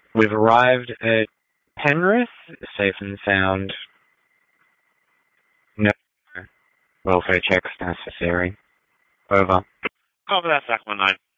We've arrived at Penrith, safe and sound. No welfare checks necessary. Over. Over that, Sack 19.